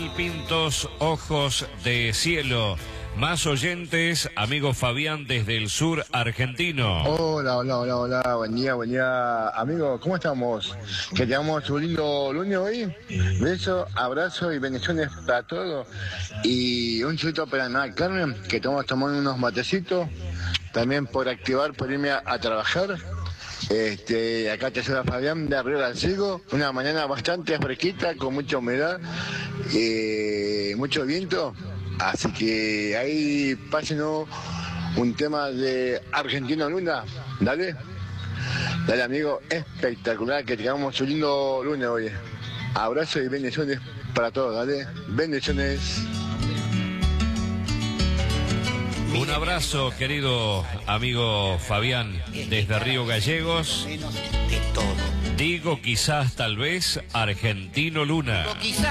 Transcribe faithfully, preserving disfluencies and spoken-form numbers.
pintos, ojos de cielo. Más oyentes, amigo Fabián desde el sur argentino. Hola, hola, hola, hola, buen día, buen día, amigo, ¿cómo estamos? Que tengamos un lindo lunes hoy. Beso, abrazo y bendiciones para todos. Y un chute para nada, Carmen, que estamos tomando unos matecitos. También por activar, por irme a, a trabajar. Este, acá te saluda Fabián de Arriba del Sigo. Una mañana bastante fresquita, con mucha humedad, eh, mucho viento. Así que ahí pásenos un tema de Argentino Luna. Dale. Dale, amigo. Espectacular. Que tengamos un lindo lunes hoy. Abrazo y bendiciones para todos. Dale. Bendiciones. Un abrazo, querido amigo Fabián, desde Río Gallegos. Digo quizás, tal vez, Argentino Luna.